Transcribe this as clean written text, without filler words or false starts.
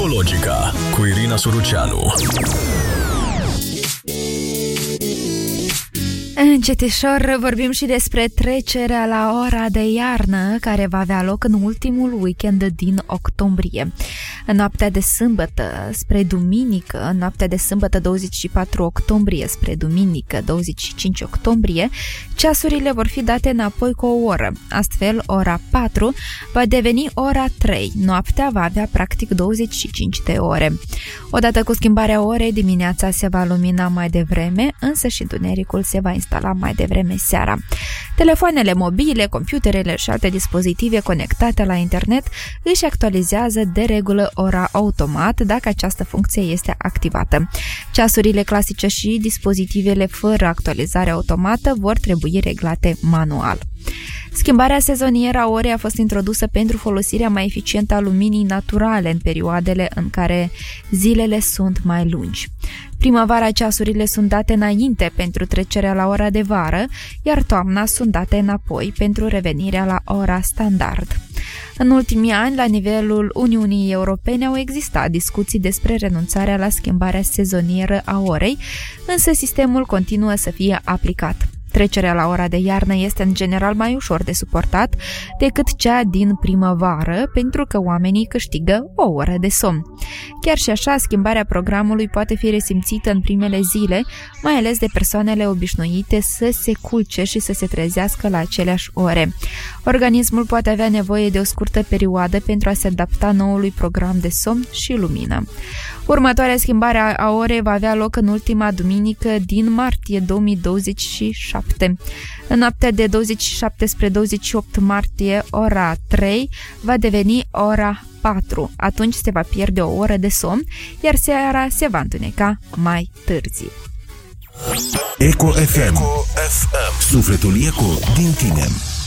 Ecologica cu Irina Suruceanu. Încetișor vorbim și despre trecerea la ora de iarnă, care va avea loc în ultimul weekend din octombrie. În noaptea de sâmbătă spre duminică, noaptea de sâmbătă 24 octombrie spre duminică 25 octombrie, ceasurile vor fi date înapoi cu o oră. Astfel, ora 4 va deveni ora 3. Noaptea va avea practic 25 de ore. Odată cu schimbarea orei, dimineața se va lumina mai devreme, însă și întunericul se va instala mai devreme seara. Telefoanele mobile, computerele și alte dispozitive conectate la internet își actualizează de regulă ora automat dacă această funcție este activată. Ceasurile clasice și dispozitivele fără actualizare automată vor trebui reglate manual. Schimbarea sezonieră a orei a fost introdusă pentru folosirea mai eficientă a luminii naturale în perioadele în care zilele sunt mai lungi. Primăvara ceasurile sunt date înainte pentru trecerea la ora de vară, iar toamna sunt date înapoi pentru revenirea la ora standard. În ultimii ani, la nivelul Uniunii Europene, au existat discuții despre renunțarea la schimbarea sezonieră a orei, însă sistemul continuă să fie aplicat. Trecerea la ora de iarnă este în general mai ușor de suportat decât cea din primăvară, pentru că oamenii câștigă o oră de somn. Chiar și așa, schimbarea programului poate fi resimțită în primele zile, mai ales de persoanele obișnuite să se culce și să se trezească la aceleași ore. Organismul poate avea nevoie de o scurtă perioadă pentru a se adapta noului program de somn și lumină. Următoarea schimbare a orei va avea loc în ultima duminică din martie 2027. În noaptea de 27 spre 28 martie, ora 3 va deveni ora 4. Atunci se va pierde o oră de somn, iar seara se va întuneca mai târziu. Eco FM. Sufletul eco din tine.